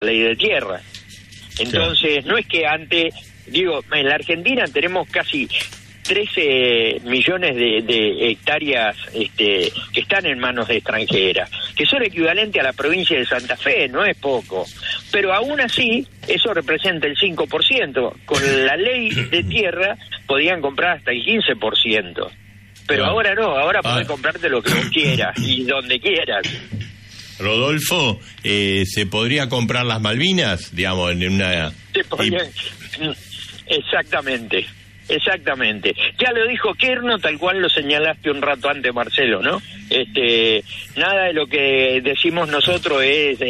ley de tierra. Entonces, no es que antes, digo, en la Argentina tenemos casi 13 millones de hectáreas que están en manos de extranjeras, que son equivalentes a la provincia de Santa Fe, no es poco. Pero aún así, eso representa el 5%. Con la ley de tierra podían comprar hasta el 15%. Pero ahora no, ahora podés comprarte lo que vos quieras y donde quieras. Rodolfo, ¿se podría comprar las Malvinas, digamos, en una... Exactamente. Ya lo dijo Kerno, tal cual lo señalaste un rato antes, Marcelo, ¿no? Nada de lo que decimos nosotros es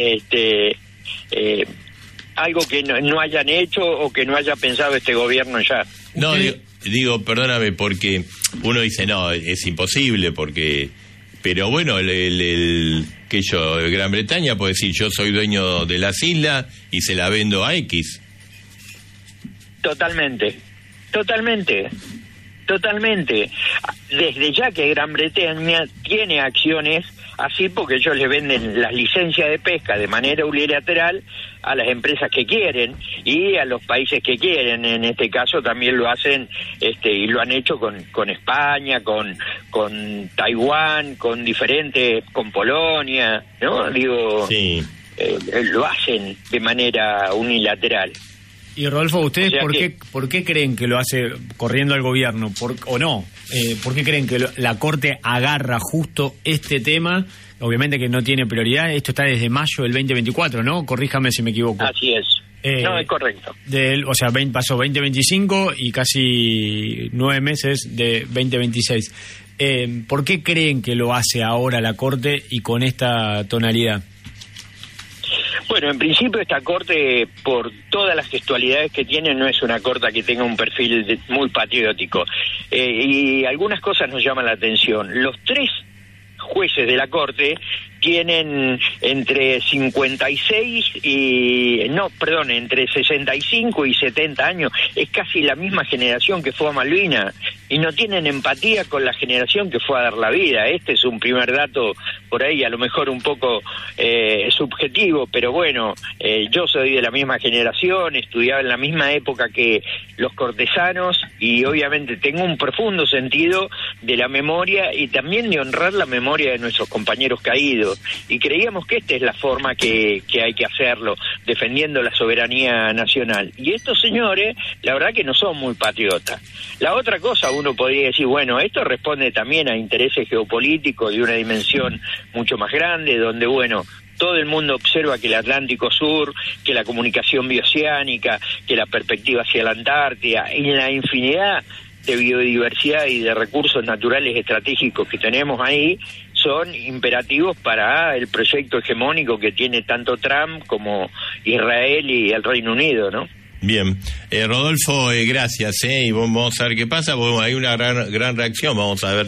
algo que no hayan hecho o que no haya pensado este gobierno ya. No, digo, perdóname, porque uno dice, no, es imposible, porque... Pero bueno, Gran Bretaña puede decir, yo soy dueño de las islas y se la vendo a X. Totalmente. Desde ya que Gran Bretaña tiene acciones así, porque ellos le venden las licencias de pesca de manera unilateral a las empresas que quieren y a los países que quieren. En este caso también lo hacen y lo han hecho con España, con Taiwán, con Polonia, ¿no? Digo, sí. Lo hacen de manera unilateral. Y Rodolfo, ¿ustedes por qué creen que lo hace corriendo al gobierno? ¿O no? ¿Por qué creen que la Corte agarra justo este tema? Obviamente que no tiene prioridad. Esto está desde mayo del 2024, ¿no? Corríjame si me equivoco. Así es. No, es correcto. Pasó 2025 y casi 9 meses de 2026. ¿Por qué creen que lo hace ahora la Corte y con esta tonalidad? Bueno, en principio esta Corte, por todas las gestualidades que tiene, no es una Corte que tenga un perfil muy patriótico. Y algunas cosas nos llaman la atención. Los 3 jueces de la Corte tienen entre 65 y 70 años. Es casi la misma generación que fue a Malvinas y no tienen empatía con la generación que fue a dar la vida. Este es un primer dato por ahí, a lo mejor un poco subjetivo, pero bueno, yo soy de la misma generación, estudiaba en la misma época que los cortesanos y obviamente tengo un profundo sentido de la memoria y también de honrar la memoria de nuestros compañeros caídos. Y creíamos que esta es la forma que hay que hacerlo, defendiendo la soberanía nacional. Y estos señores, la verdad que no son muy patriotas. La otra cosa, uno podría decir, bueno, esto responde también a intereses geopolíticos de una dimensión mucho más grande, donde, bueno, todo el mundo observa que el Atlántico Sur, que la comunicación bioceánica, que la perspectiva hacia la Antártida, y la infinidad de biodiversidad y de recursos naturales estratégicos que tenemos ahí, son imperativos para el proyecto hegemónico que tiene tanto Trump como Israel y el Reino Unido, ¿no? Bien, Rodolfo, gracias, y vamos a ver qué pasa. Bueno, hay una gran reacción, vamos a ver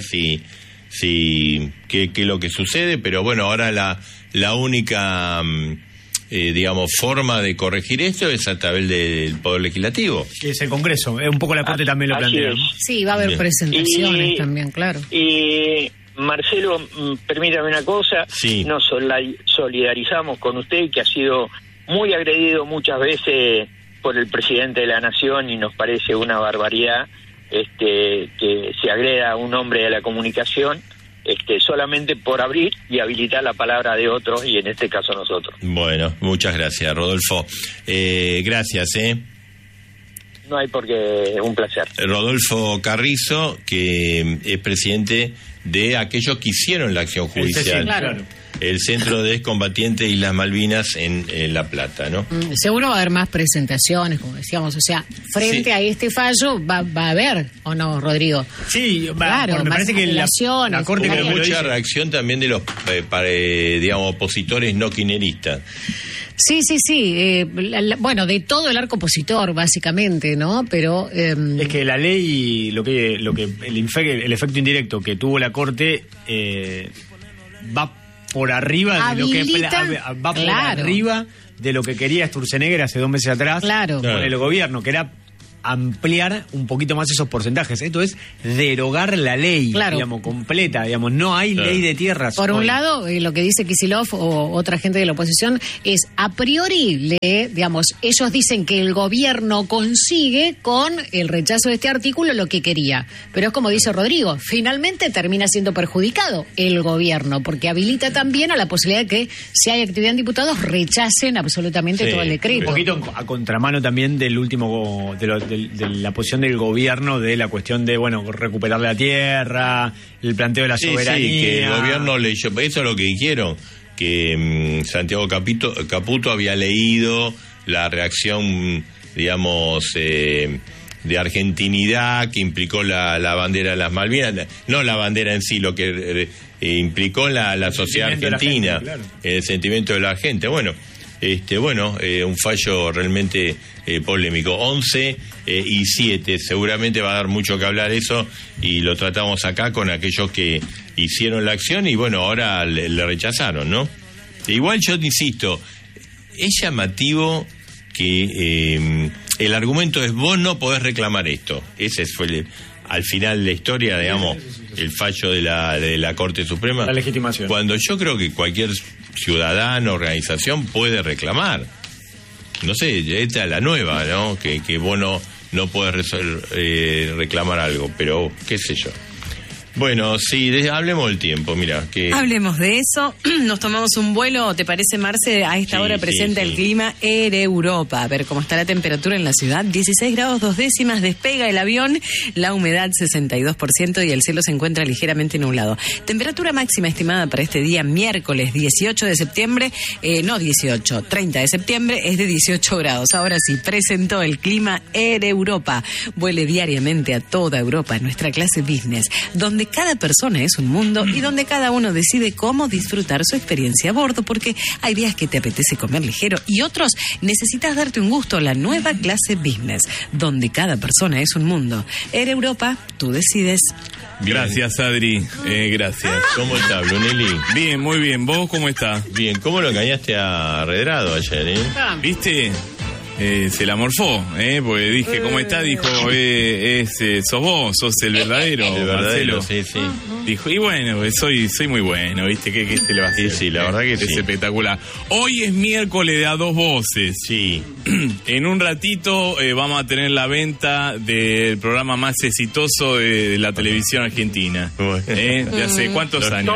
qué es lo que sucede, pero bueno, ahora la única forma de corregir esto es a través del Poder Legislativo. Que es el Congreso, un poco la Corte también lo plantea, ¿no? Sí, va a haber presentaciones también, claro. Y Marcelo, permítame una cosa, sí. Nos solidarizamos con usted, que ha sido muy agredido muchas veces por el presidente de la Nación, y nos parece una barbaridad que se agreda a un hombre de la comunicación solamente por abrir y habilitar la palabra de otros, y en este caso nosotros. Bueno, muchas gracias, Rodolfo. Gracias, No hay por qué, un placer. Rodolfo Carrizo, que es presidente de aquellos que hicieron la acción judicial. Claro. El Centro de Excombatientes de Islas Malvinas en La Plata, ¿no? Seguro va a haber más presentaciones, como decíamos, o sea, frente a este fallo va a haber, ¿o no, Rodrigo? Sí, claro, me parece que la Corte tiene mucha reacción también de los, opositores no kirchneristas. Sí, bueno, de todo el arco opositor, básicamente, ¿no? Pero es que la ley, el efecto indirecto que tuvo la Corte va por arriba de lo que quería Sturzenegger hace 2 meses atrás con el gobierno, que era ampliar un poquito más esos porcentajes. Esto es derogar la ley, digamos, completa. Digamos, no hay ley de tierras. Por un lado, lo que dice Kicillof o otra gente de la oposición es, a priori, digamos, ellos dicen que el gobierno consigue con el rechazo de este artículo lo que quería. Pero es como dice Rodrigo, finalmente termina siendo perjudicado el gobierno, porque habilita también a la posibilidad de que, si hay actividad en diputados, rechacen absolutamente todo el decreto. Un poquito a contramano también del último, de la posición del gobierno, de la cuestión de, recuperar la tierra, el planteo de la soberanía. Sí, que el gobierno leyó, eso es lo que dijeron, que Santiago Caputo había leído la reacción, digamos, de argentinidad que implicó la bandera de las Malvinas, no la bandera en sí, lo que implicó la sociedad argentina, el sentimiento de la gente. Un fallo realmente polémico. 11 y 7, seguramente va a dar mucho que hablar eso, y lo tratamos acá con aquellos que hicieron la acción y ahora le rechazaron, ¿no? Igual yo te insisto, es llamativo que el argumento es: vos no podés reclamar esto. Ese fue al final la historia, digamos, el fallo de la Corte Suprema. La legitimación. Cuando yo creo que cualquier ciudadano, organización puede reclamar. No sé, esta es la nueva, ¿no? Que vos no podés reclamar algo, pero qué sé yo. Bueno, sí, hablemos del tiempo, mira. Hablemos de eso. Nos tomamos un vuelo, ¿te parece, Marce? A esta hora presenta el clima Air Europa. A ver cómo está la temperatura en la ciudad. 16 grados 2 décimas, despega el avión, la humedad 62% y el cielo se encuentra ligeramente nublado. Temperatura máxima estimada para este día, miércoles 18 de septiembre, 30 de septiembre, es de 18 grados. Ahora sí, presentó el clima Air Europa. Vuele diariamente a toda Europa en nuestra clase business, donde cada persona es un mundo y donde cada uno decide cómo disfrutar su experiencia a bordo, porque hay días que te apetece comer ligero y otros necesitas darte un gusto. La nueva clase business, donde cada persona es un mundo. Air Europa, tú decides. Bien. Gracias, Adri. Gracias. ¿Cómo está, Brunelli? Bien, muy bien. ¿Vos cómo estás? Bien. ¿Cómo lo engañaste a Redrado ayer, ¿Viste? Se la morfó, porque dije, ¿cómo está? Dijo, sos vos, sos el verdadero, Marcelo. Sí. Dijo, y bueno, soy muy bueno, ¿viste? ¿Qué te le va a hacer? Sí, la verdad que es espectacular. Hoy es miércoles de A Dos Voces. Sí. En un ratito vamos a tener la venta del programa más exitoso de la televisión argentina. ¿De hace cuántos años?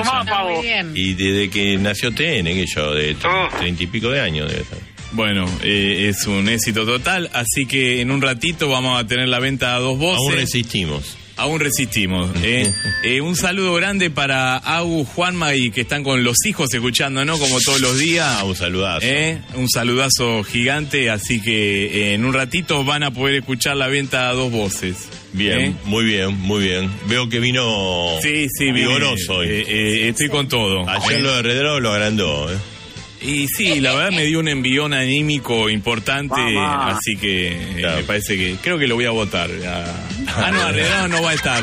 Y desde que nació TN, que yo, de 30 y pico de años debe ser. Bueno, es un éxito total, así que en un ratito vamos a tener la venta a Dos Voces. Aún resistimos. Un saludo grande para Agu, Juanma, y que están con los hijos escuchando, ¿no? Como todos los días. Un saludazo. Un saludazo gigante, así que en un ratito van a poder escuchar la venta a Dos Voces. Bien, muy bien. Veo que vino vigoroso hoy. Estoy con todo. Ayer lo de Redrado lo agrandó, Y sí, la verdad me dio un envión anímico importante, así que me parece que creo que lo voy a votar. Arredrado no va a estar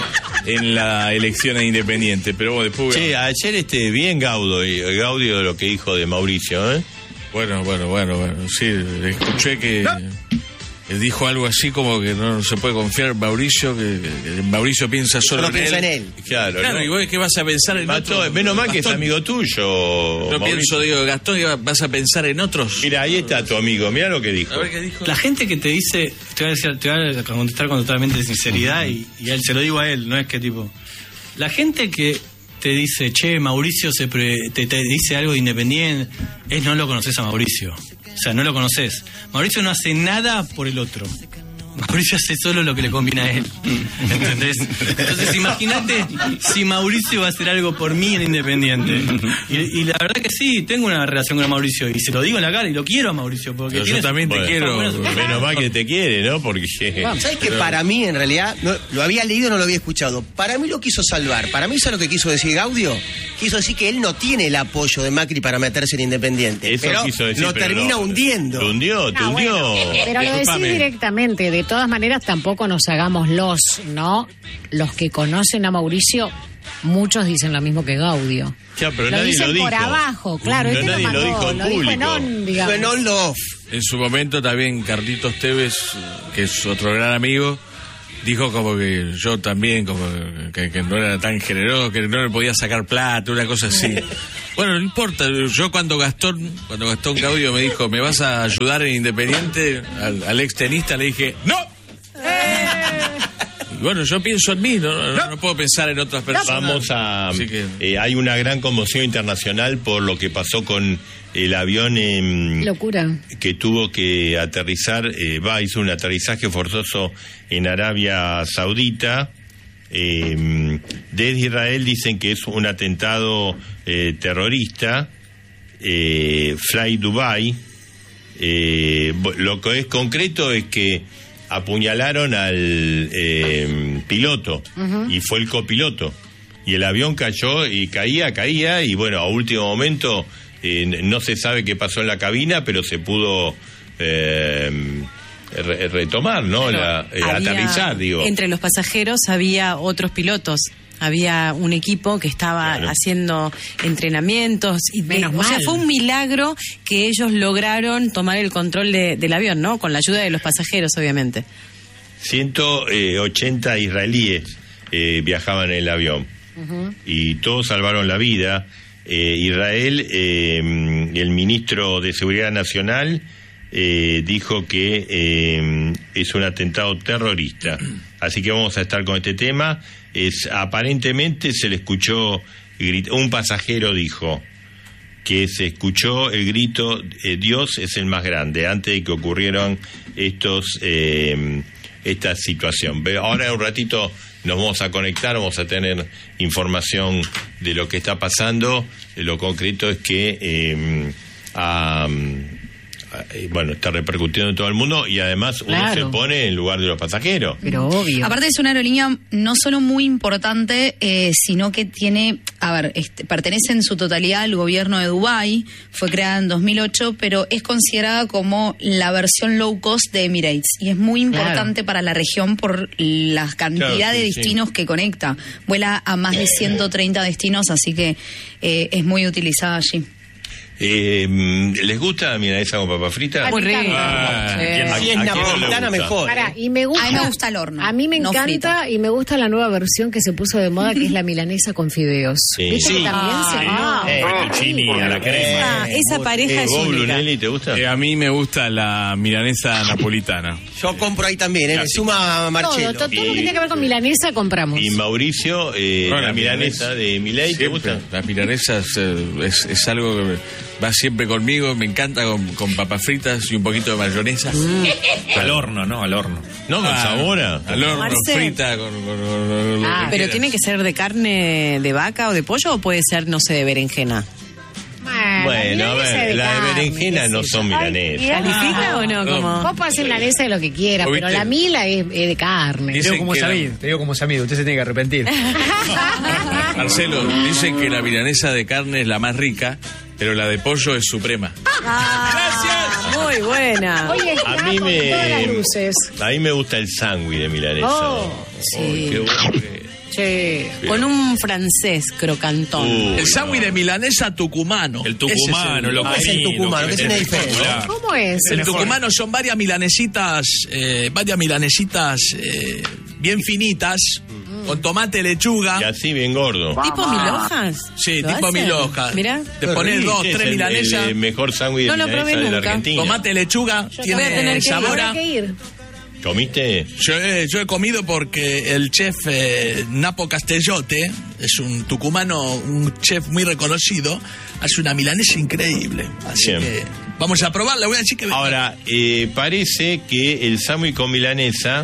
en la elección independiente, pero después... Sí, ayer bien Gaudio de lo que dijo de Mauricio, Bueno, sí, escuché que... dijo algo así como que no se puede confiar en Mauricio, que Mauricio piensa solo en él. Claro, ¿y vos qué vas a pensar en otros? Menos mal que es amigo tuyo. Yo pienso, Gastón, que vas a pensar en otros. Mira, ahí está tu amigo, mira lo que dijo. A ver qué dijo. La gente que te dice, te va a contestar con totalmente sinceridad y él, se lo digo a él, no es que tipo... La gente que te dice, che, Mauricio te dice algo de Independiente, no lo conoces a Mauricio. O sea, no lo conoces. Mauricio no hace nada por el otro. Mauricio hace solo lo que le conviene a él. ¿Entendés? Entonces, imagínate si Mauricio va a hacer algo por mí en Independiente. Y la verdad que sí, tengo una relación con Mauricio. Y se lo digo en la cara y lo quiero a Mauricio. Porque yo también te quiero. Menos mal que te quiere, ¿no? Porque... ¿Sabes que para mí, en realidad, lo había leído, no lo había escuchado? Para mí lo quiso salvar. Para mí, ¿sabes lo que quiso decir Gaudio? Quiso decir que él no tiene el apoyo de Macri para meterse en Independiente. Eso pero quiso decir, lo termina hundiendo. Te hundió. Bueno, pero lo decís directamente. De todas maneras, tampoco nos hagamos ¿no? Los que conocen a Mauricio, muchos dicen lo mismo que Gaudio. Ya, pero lo nadie dicen lo dijo. Por abajo, claro. Nadie lo dijo en público. Fue en on-off. En su momento también Carlitos Tevez, que es otro gran amigo, dijo como que yo también, como que no era tan generoso, que no le podía sacar plata, una cosa así. Bueno, no importa, yo cuando Gastón Gaudio me dijo, ¿me vas a ayudar en Independiente? Al ex tenista le dije, ¡no! Y bueno, yo pienso en mí, no puedo pensar en otras personas. Hay una gran conmoción internacional por lo que pasó con el avión locura que tuvo que aterrizar, hizo un aterrizaje forzoso en Arabia Saudita. Desde Israel dicen que es un atentado terrorista, Fly Dubai. Lo que es concreto es que apuñalaron al piloto y fue el copiloto y el avión cayó y caía y bueno, a último momento no se sabe qué pasó en la cabina, pero se pudo retomar, ¿no? Aterrizar, digo. Entre los pasajeros había otros pilotos. Había un equipo que estaba haciendo entrenamientos. O sea, fue un milagro que ellos lograron tomar el control del avión, ¿no? Con la ayuda de los pasajeros, obviamente. 180 israelíes viajaban en el avión. Y todos salvaron la vida. Israel, el ministro de Seguridad Nacional dijo que es un atentado terrorista. Así que vamos a estar con este tema. Aparentemente se le escuchó un pasajero dijo que se escuchó el grito Dios es el más grande antes de que ocurrieran esta situación. Ahora en un ratito nos vamos a conectar, vamos a tener información de lo que está pasando. Lo concreto es que está repercutiendo en todo el mundo y además uno se pone en lugar de los pasajeros. Pero obvio. Aparte es una aerolínea no solo muy importante, sino que tiene, pertenece en su totalidad al gobierno de Dubái, fue creada en 2008, pero es considerada como la versión low cost de Emirates y es muy importante para la región por la cantidad de destinos que conecta. Vuela a más de 130 destinos, así que es muy utilizada allí. ¿Les gusta la milanesa con papa frita? Muy rico. Si es napolitana, mejor. Y me gusta, a mí me gusta el horno. A mí me encanta y me gusta la nueva versión que se puso de moda, que es la milanesa con fideos. ¿Viste que también a la crema. Esa pareja es ¿Vos, única. Brunelli, te gusta? A mí me gusta la milanesa napolitana. Yo compro ahí también, me suma Marcelo. Todo lo que tiene que ver con milanesa compramos. Y Mauricio, la milanesa de Milei, ¿te gusta? La milanesa es algo que va siempre conmigo, me encanta con papas fritas y un poquito de mayonesa. Al horno, ¿no? Al horno. No, con sabor. Al horno, frita, con pero tiene que ser de carne de vaca o de pollo o puede ser, no sé, de berenjena. Bueno, a ver, la de berenjena no son milanesas. ¿Califica o no? ¿Cómo? Vos podés hacer milanesa de lo que quieras, pero la mila es de carne. Te digo como Samid, usted se tiene que arrepentir. Marcelo, dicen que la milanesa de carne es la más rica, pero la de pollo es suprema. ¡Gracias! Muy buena. Oye, a mí me gusta el sándwich de milanesa. Sí. Qué bueno que... Con un francés crocantón. El sándwich de milanesa tucumano. El tucumano, es el tucumano, que tiene diferencia. ¿Cómo es? El tucumano son varias milanesitas bien finitas, con tomate, lechuga. Y así bien gordo. ¿Tipo milhojas? Sí, tipo milhojas. Mirá. Te pones 2, 3 milanesas. El mejor sándwich de milanesa de la Argentina. Tomate, lechuga, tiene sabor a... ¿Comiste? Yo he comido porque el chef Napo Castellote, es un tucumano, un chef muy reconocido, hace una milanesa increíble. Así que vamos a probarla, voy a decir que... Ahora, parece que el sándwich con milanesa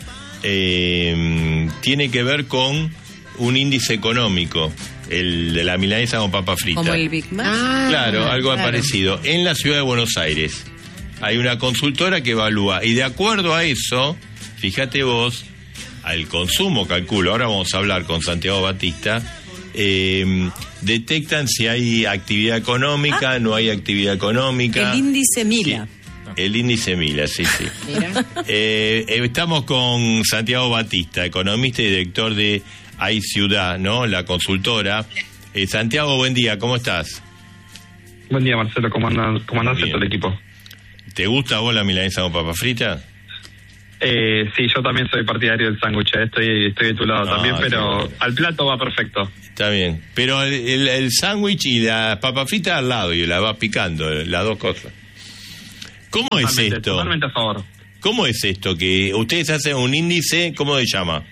tiene que ver con un índice económico, el de la milanesa con papa frita. Como el Big Mac. Claro, algo parecido. En la ciudad de Buenos Aires hay una consultora que evalúa, y de acuerdo a eso, fíjate vos, al consumo, calculo, ahora vamos a hablar con Santiago Batista, detectan si hay actividad económica, no hay actividad económica. El índice Mila. Sí, el índice Mila, sí. Estamos con Santiago Batista, economista y director de iCiudad, ¿no? La consultora. Santiago, buen día, ¿cómo estás? Buen día, Marcelo, ¿cómo andás todo el equipo? ¿Te gusta a vos la milanesa con papas fritas? Sí, yo también soy partidario del sándwich, estoy de tu lado también, pero al plato va perfecto. Está bien, pero el sándwich y las papas fritas al lado y la vas picando, las dos cosas. ¿Cómo es esto? Totalmente a favor. ¿Cómo es esto? Que ustedes hacen un índice, ¿cómo se llama?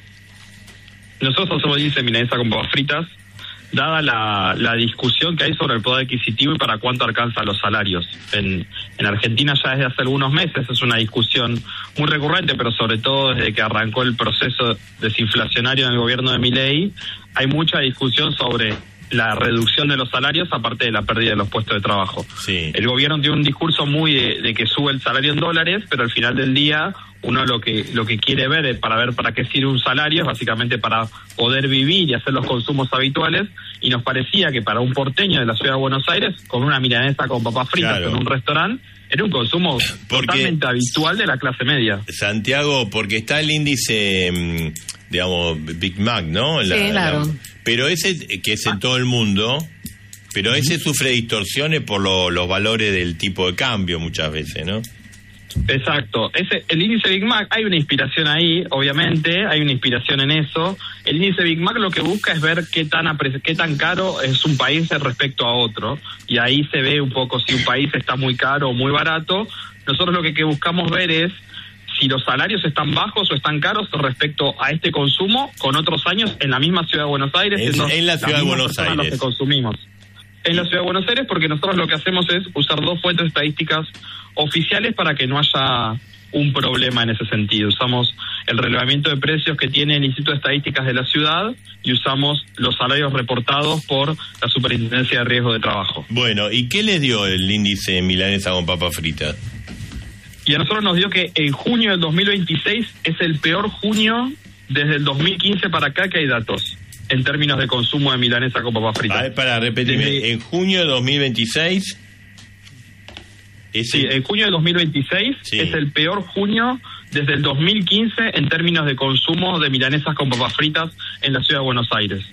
Nosotros hacemos índice de milanesa con papas fritas, dada la discusión que hay sobre el poder adquisitivo y para cuánto alcanzan los salarios. En Argentina ya desde hace algunos meses es una discusión muy recurrente, pero sobre todo desde que arrancó el proceso desinflacionario en el gobierno de Milei, hay mucha discusión sobre la reducción de los salarios aparte de la pérdida de los puestos de trabajo. Sí. El gobierno tiene un discurso muy de que sube el salario en dólares, pero al final del día uno lo que quiere ver para qué sirve un salario es básicamente para poder vivir y hacer los consumos habituales, y nos parecía que para un porteño de la ciudad de Buenos Aires, con una milanesa con papas fritas en un restaurante, era un consumo totalmente habitual de la clase media. Santiago, porque está el índice, digamos, Big Mac, ¿no? Sí, claro. Pero ese, que es en todo el mundo, pero ese sufre distorsiones por los valores del tipo de cambio muchas veces, ¿no? Exacto. El índice Big Mac, hay una inspiración ahí, obviamente, hay una inspiración en eso. El índice Big Mac lo que busca es ver qué tan caro es un país respecto a otro, y ahí se ve un poco si un país está muy caro o muy barato. Nosotros lo que buscamos ver es si los salarios están bajos o están caros respecto a este consumo con otros años en la misma ciudad de Buenos Aires. En la ciudad de Buenos Aires. Los que consumimos. En la ciudad de Buenos Aires, porque nosotros lo que hacemos es usar dos fuentes estadísticas oficiales para que no haya un problema en ese sentido. Usamos el relevamiento de precios que tiene el Instituto de Estadísticas de la ciudad y usamos los salarios reportados por la Superintendencia de Riesgo de Trabajo. Bueno, ¿y qué les dio el índice milanesa con papas fritas? Y a nosotros nos dio que en junio del 2026 es el peor junio desde el 2015 para acá que hay datos en términos de consumo de milanesa con papas fritas. Para repetirme, en junio de 2026... Sí, en junio de 2026 es el peor junio desde el 2015 en términos de consumo de milanesas con papas fritas en la ciudad de Buenos Aires.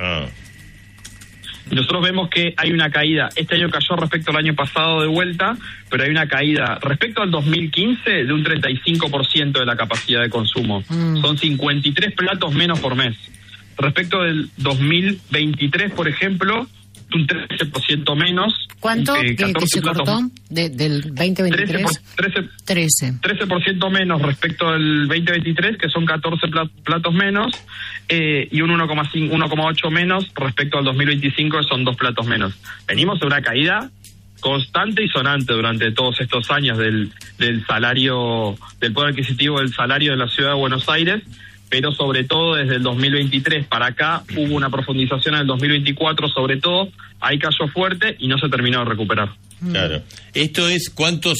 Nosotros vemos que hay una caída, este año cayó respecto al año pasado de vuelta, pero hay una caída respecto al 2015 de un 35% de la capacidad de consumo. Son 53 platos menos por mes. Respecto del 2023, por ejemplo, un 13% menos. ¿Cuánto que se cortó del 2023? 13% menos respecto al 2023, que son 14 platos menos, y un 1,8 menos respecto al 2025, que son 2 platos menos. Venimos de una caída constante y sonante durante todos estos años del salario, del poder adquisitivo del salario de la ciudad de Buenos Aires, pero sobre todo desde el 2023 para acá hubo una profundización en el 2024, sobre todo, ahí cayó fuerte y no se terminó de recuperar. Claro. Esto es cuántas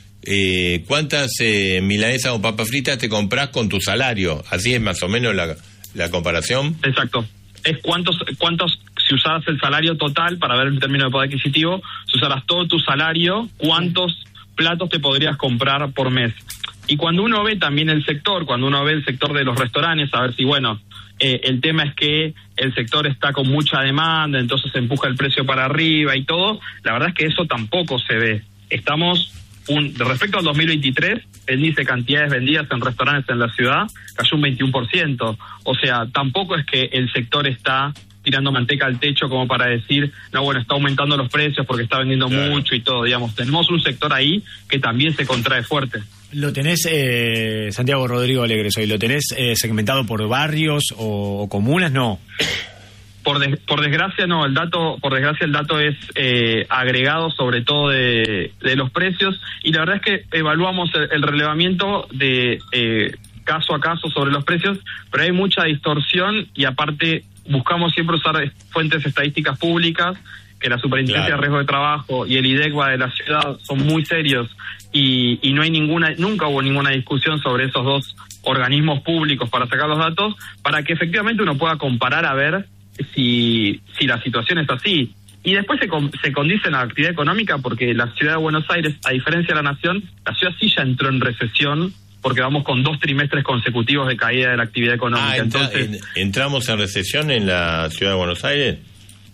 milanesas o papas fritas te compras con tu salario, así es más o menos la comparación. Exacto. Es cuántos si usaras el salario total para ver el término de poder adquisitivo, si usaras todo tu salario, cuántos platos te podrías comprar por mes. Y cuando uno ve también el sector, cuando uno ve el sector de los restaurantes, a ver si, el tema es que el sector está con mucha demanda, entonces se empuja el precio para arriba y todo, la verdad es que eso tampoco se ve. Estamos, respecto al 2023, el índice de cantidades vendidas en restaurantes en la ciudad cayó un 21%. O sea, tampoco es que el sector está tirando manteca al techo como para decir, está aumentando los precios porque está vendiendo mucho y todo, digamos. Tenemos un sector ahí que también se contrae fuerte. ¿Lo tenés, Santiago Rodrigo Alegres, hoy lo tenés segmentado por barrios o comunas? No. Por desgracia no, el dato es agregado sobre todo de los precios, y la verdad es que evaluamos el relevamiento de caso a caso sobre los precios, pero hay mucha distorsión y aparte buscamos siempre usar fuentes estadísticas públicas, que la Superintendencia de Riesgo de Trabajo y el IDECBA de la ciudad son muy serios y no hay nunca hubo ninguna discusión sobre esos dos organismos públicos para sacar los datos, para que efectivamente uno pueda comparar a ver si la situación es así. Y después se condice en la actividad económica, porque la ciudad de Buenos Aires, a diferencia de la nación, la ciudad sí ya entró en recesión, porque vamos con 2 trimestres consecutivos de caída de la actividad económica. ¿Entramos en recesión en la ciudad de Buenos Aires?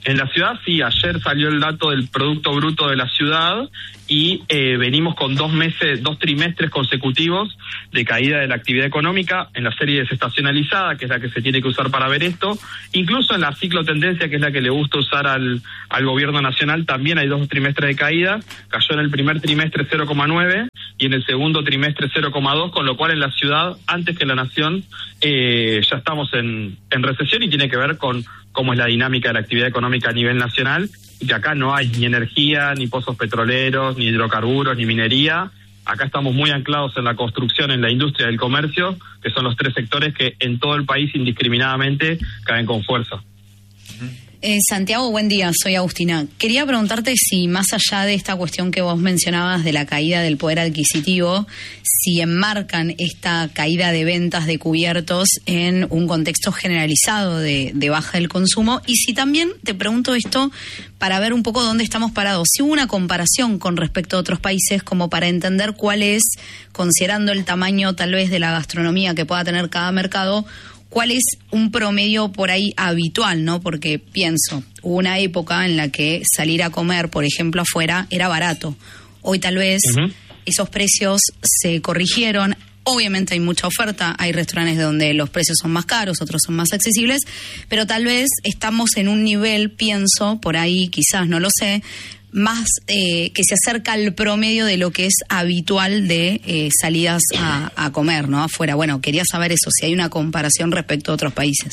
En la ciudad, sí, ayer salió el dato del Producto Bruto de la ciudad y venimos con 2 trimestres consecutivos de caída de la actividad económica en la serie desestacionalizada, que es la que se tiene que usar para ver esto. Incluso en la ciclotendencia, que es la que le gusta usar al gobierno nacional, también hay 2 trimestres de caída. Cayó en el primer trimestre 0,9 y en el segundo trimestre 0,2, con lo cual en la ciudad, antes que la nación, ya estamos en recesión, y tiene que ver con cómo es la dinámica de la actividad económica a nivel nacional, y que acá no hay ni energía, ni pozos petroleros, ni hidrocarburos, ni minería. Acá estamos muy anclados en la construcción, en la industria del comercio, que son los 3 sectores que en todo el país indiscriminadamente caen con fuerza. Santiago, buen día, soy Agustina. Quería preguntarte si, más allá de esta cuestión que vos mencionabas de la caída del poder adquisitivo, si enmarcan esta caída de ventas de cubiertos en un contexto generalizado de baja del consumo, y si también, te pregunto esto para ver un poco dónde estamos parados, si hubo una comparación con respecto a otros países como para entender cuál es, considerando el tamaño tal vez de la gastronomía que pueda tener cada mercado, ¿cuál es un promedio por ahí habitual, no? Porque pienso, hubo una época en la que salir a comer, por ejemplo, afuera era barato. Hoy tal vez esos precios se corrigieron. Obviamente hay mucha oferta, hay restaurantes donde los precios son más caros, otros son más accesibles, pero tal vez estamos en un nivel, pienso, por ahí quizás, no lo sé, más que se acerca al promedio de lo que es habitual de salidas a comer, ¿no? Afuera. Bueno, quería saber eso, si hay una comparación respecto a otros países.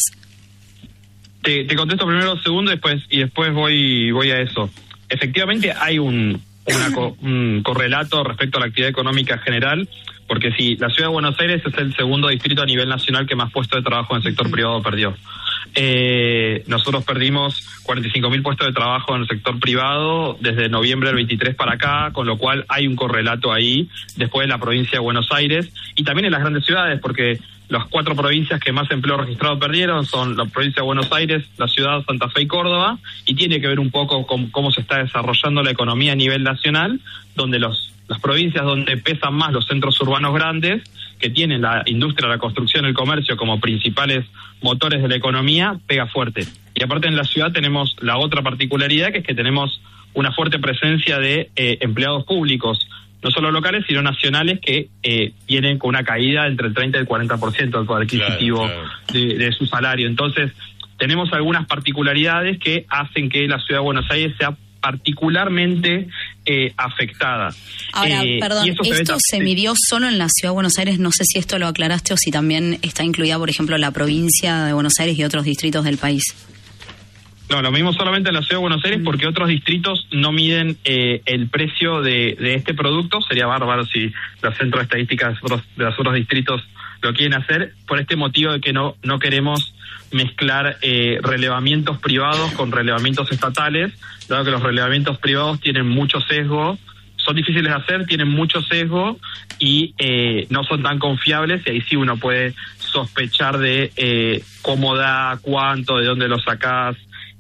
Te contesto primero segundo y después voy a eso. Efectivamente hay un correlato respecto a la actividad económica general, porque si la ciudad de Buenos Aires es el segundo distrito a nivel nacional que más puestos de trabajo en el sector privado perdió. Nosotros perdimos 45.000 puestos de trabajo en el sector privado desde noviembre del 23 para acá, con lo cual hay un correlato ahí, después en la provincia de Buenos Aires y también en las grandes ciudades, porque las 4 provincias que más empleo registrado perdieron son la provincia de Buenos Aires, la ciudad de Santa Fe y Córdoba, y tiene que ver un poco con cómo se está desarrollando la economía a nivel nacional, donde las provincias donde pesan más los centros urbanos grandes, que tienen la industria, la construcción, el comercio como principales motores de la economía, pega fuerte. Y aparte en la ciudad tenemos la otra particularidad, que es que tenemos una fuerte presencia de empleados públicos, no solo locales, sino nacionales, que vienen con una caída entre el 30 y el 40% del poder adquisitivo de su salario. Entonces, tenemos algunas particularidades que hacen que la ciudad de Buenos Aires sea particularmente afectada. Ahora, perdón, ¿esto se midió solo en la Ciudad de Buenos Aires? No sé si esto lo aclaraste o si también está incluida, por ejemplo, la provincia de Buenos Aires y otros distritos del país. No, lo mismo solamente en la Ciudad de Buenos Aires, porque otros distritos no miden el precio de este producto. Sería bárbaro si los centros de estadísticas de los otros distritos lo quieren hacer, por este motivo de que no queremos mezclar relevamientos privados con relevamientos estatales, dado que los relevamientos privados tienen mucho sesgo, son difíciles de hacer, tienen mucho sesgo y no son tan confiables, y ahí sí uno puede sospechar de cómo da, cuánto, de dónde lo sacás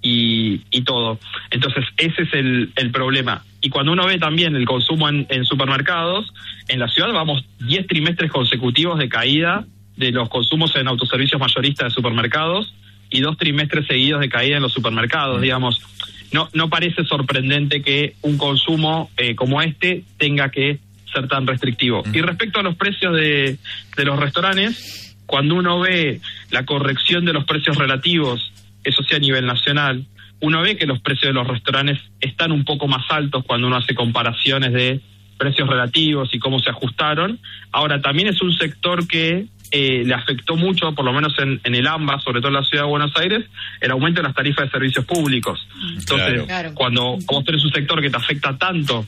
y todo. Entonces ese es el problema. Y cuando uno ve también el consumo en supermercados, en la ciudad vamos 10 trimestres consecutivos de caída de los consumos en autoservicios mayoristas de supermercados y 2 trimestres seguidos de caída en los supermercados, digamos. No parece sorprendente que un consumo como este tenga que ser tan restrictivo. Y respecto a los precios de los restaurantes, cuando uno ve la corrección de los precios relativos, eso sí a nivel nacional, uno ve que los precios de los restaurantes están un poco más altos cuando uno hace comparaciones de precios relativos y cómo se ajustaron. Ahora, también es un sector que le afectó mucho, por lo menos en el AMBA, sobre todo en la Ciudad de Buenos Aires, el aumento de las tarifas de servicios públicos. Entonces, cuando vos tenés un sector que te afecta tanto,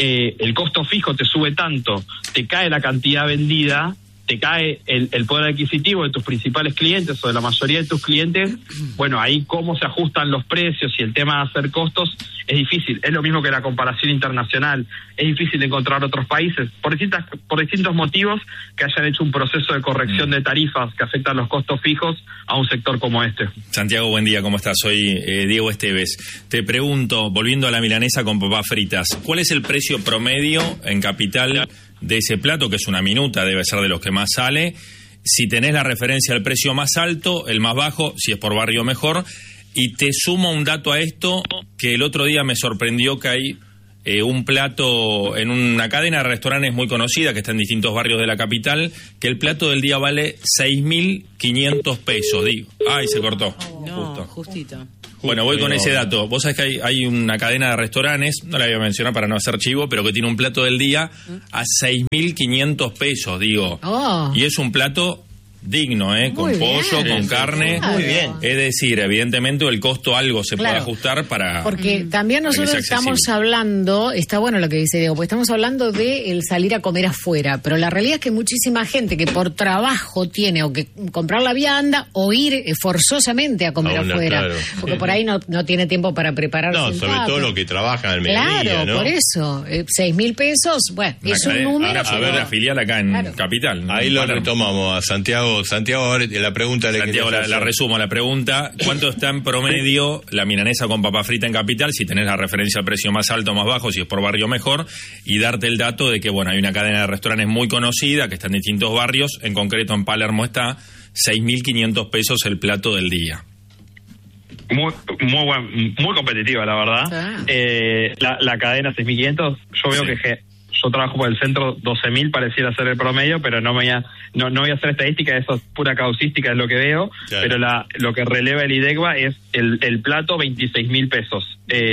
el costo fijo te sube tanto, te cae la cantidad vendida, te cae el poder adquisitivo de tus principales clientes o de la mayoría de tus clientes, bueno, ahí cómo se ajustan los precios y el tema de hacer costos es difícil. Es lo mismo que la comparación internacional. Es difícil encontrar otros países, por distintos motivos, que hayan hecho un proceso de corrección de tarifas que afectan los costos fijos a un sector como este. Santiago, buen día, ¿cómo estás? Soy Diego Esteves. Te pregunto, volviendo a la milanesa con papas fritas, ¿cuál es el precio promedio en Capital de ese plato, que es una minuta, debe ser de los que más sale? Si tenés la referencia al precio más alto, el más bajo, si es por barrio mejor, Y te sumo un dato a esto, que el otro día me sorprendió que hay un plato en una cadena de restaurantes muy conocida que está en distintos barrios de la capital, que el plato del día vale 6.500 pesos, digo. Ay, se cortó. Justito. Bueno, voy con ese dato. Vos sabés que hay una cadena de restaurantes, no la voy a mencionar para no hacer chivo, pero que tiene un plato del día a 6.500 pesos, digo. Y es un plato digno, con pollo, con carne. Muy bien. Es decir, evidentemente el costo algo se puede ajustar para... Porque también nosotros estamos hablando, está bueno lo que dice Diego, porque estamos hablando de el salir a comer afuera, pero la realidad es que muchísima gente que por trabajo tiene o que comprar la vianda o ir forzosamente a comer afuera, claro, porque por ahí no tiene tiempo para prepararse. No, sobre todo lo que trabajan al mediodía, claro, ¿no? por eso, 6.000 pesos, bueno, es un número. A ver la filial acá en Capital. Ahí lo retomamos a Santiago, ahora la pregunta le Santiago, la resumo, la pregunta, ¿cuánto está en promedio la milanesa con papa frita en Capital? Si tenés la referencia al precio más alto o más bajo, si es por barrio mejor, y darte el dato de que, bueno, hay una cadena de restaurantes muy conocida que está en distintos barrios, en concreto en Palermo está 6.500 pesos el plato del día. Muy competitiva, la verdad. La cadena 6.500, yo veo que yo trabajo por el centro, 12.000 pareciera ser el promedio, pero no voy a hacer estadística, eso es pura causística, es lo que veo, claro. Pero lo que releva el IDECBA es el plato 26.000 pesos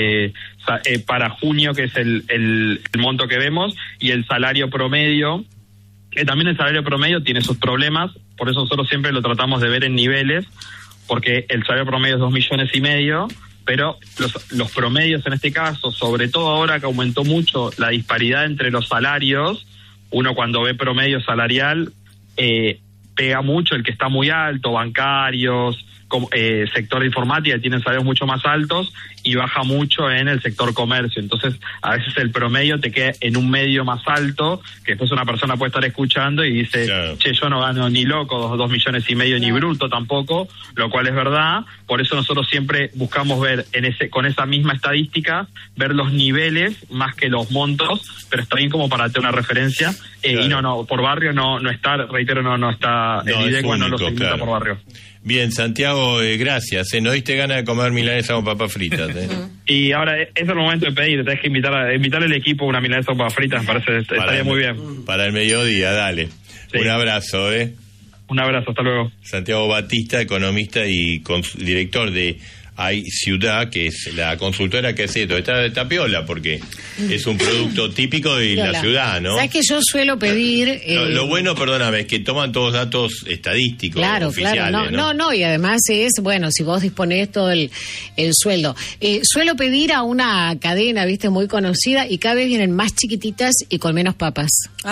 para junio, que es el monto que vemos, y el salario promedio, también el salario promedio tiene sus problemas, por eso nosotros siempre lo tratamos de ver en niveles, porque el salario promedio es 2,5 millones, pero los promedios en este caso, sobre todo ahora que aumentó mucho la disparidad entre los salarios, uno cuando ve promedio salarial pega mucho el que está muy alto, bancarios, sector de informática tienen salarios mucho más altos, y baja mucho en el sector comercio. Entonces a veces el promedio te queda en un medio más alto, que después una persona puede estar escuchando y dice, claro, che, yo no gano ni loco 2,5 millones ni bruto tampoco, lo cual es verdad. Por eso nosotros siempre buscamos ver con esa misma estadística, ver los niveles más que los montos, pero está bien como para tener una referencia. Claro. Y no, por barrio no está, reitero, no está, el IDECBA no lo segmenta, claro, por barrio. Bien, Santiago, gracias. ¿No diste ganas de comer milanesa con papas fritas? Y ahora es el momento de pedir, tenés que invitar al equipo una milanesa con papas fritas, me parece, estaría muy bien. Para el mediodía, dale. Sí. Un abrazo, Un abrazo, hasta luego. Santiago Batista, economista y director de Hay Ciudad, que es la consultora que hace esto. Está piola porque es un producto típico de la ciudad, ¿no? ¿Sabes que yo suelo pedir? Lo bueno, perdóname, es que toman todos datos estadísticos, oficiales. Claro, no, y además es, bueno, si vos disponés todo el sueldo. Suelo pedir a una cadena, viste, muy conocida, y cada vez vienen más chiquititas y con menos papas.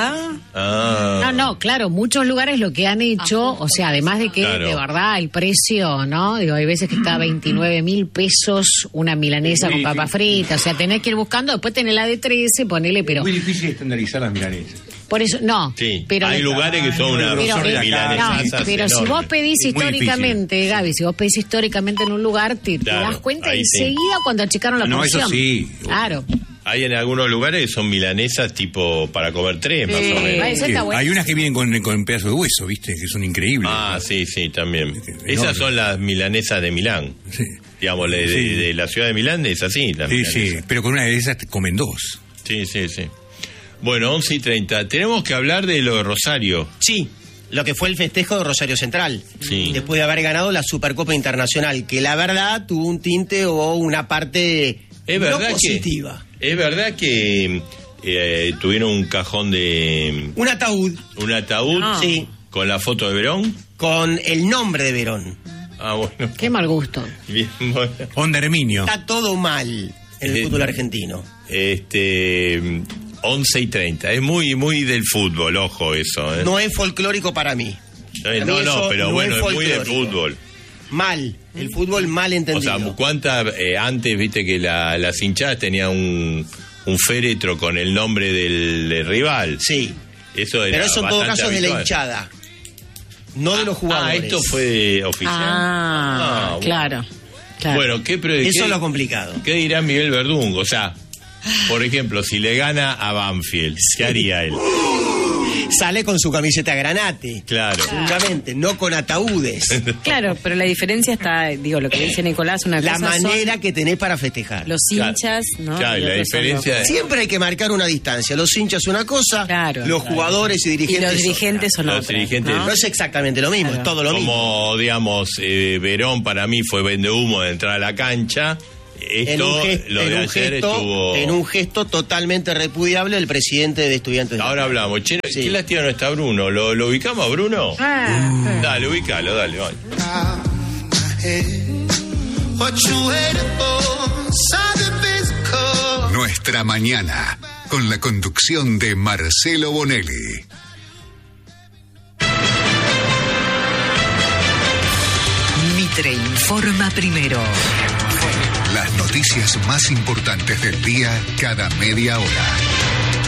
No, claro, muchos lugares lo que han hecho, o sea, además de que, claro, de verdad, el precio, ¿no? Digo, hay veces que está 29.000 pesos una milanesa con papas fritas, o sea, tenés que ir buscando, después tenés la de 13, ponele, pero... Es muy difícil estandarizar las milanesas. Por eso, no. Sí, pero hay lugares que son una milanesa. Pero si vos pedís históricamente, Gaby, si vos pedís históricamente en un lugar, te das cuenta enseguida cuando achicaron la porción. Eso sí. Claro. Hay en algunos lugares que son milanesas tipo para comer 3, más o menos. Hay unas que vienen con pedazo de hueso, ¿viste? Que son increíbles. Sí, también. Esas son las milanesas de Milán. Sí. Digamos, de la ciudad de Milán es así. Sí, pero con una de esas te comen 2. Sí. Bueno, 11:30. Tenemos que hablar de lo de Rosario. Sí, lo que fue el festejo de Rosario Central. Sí. Después de haber ganado la Supercopa Internacional, que la verdad tuvo un tinte o una parte no positiva. Es verdad que tuvieron un cajón de... Un ataúd. Sí. ¿Con la foto de Verón? Con el nombre de Verón. Bueno. Qué mal gusto. Bien, bueno. Onda Herminio. Está todo mal en el fútbol argentino. 11:30. Es muy del fútbol, ojo eso. No es folclórico para mí. Pero bueno, es muy del fútbol. Mal. El fútbol mal entendido. O sea, ¿cuántas antes viste que las hinchadas tenían un féretro con el nombre del rival? Sí. Eso era. Pero eso en todo caso habitual. Es de la hinchada. No de los jugadores. Esto fue oficial. Claro. Bueno, eso es lo complicado. ¿Qué dirá Miguel Verdungo? O sea, por ejemplo, si le gana a Banfield, ¿qué haría él? sale con su camiseta granate. Claro. Seguramente, no con ataúdes. Claro, pero la diferencia está, digo, lo que dice Nicolás, una la cosa manera son que tenés para festejar. los hinchas, ¿no? Claro, Y la otros son diferencia... Siempre hay que marcar una distancia. Los hinchas una cosa, los jugadores y dirigentes los dirigentes son Los otra, dirigentes... ¿no? Es exactamente lo mismo, es todo lo mismo. Como, digamos, Verón para mí fue vendehumo de entrar a la cancha. Esto, en un gesto totalmente repudiable del presidente de Estudiantes. Ahora hablamos. Che, ¿qué lástima no está Bruno? ¿Lo ubicamos a Bruno? Dale, ubícalo, dale, vale. Nuestra mañana, con la conducción de Marcelo Bonelli. Mitre informa primero. Las noticias más importantes del día cada media hora.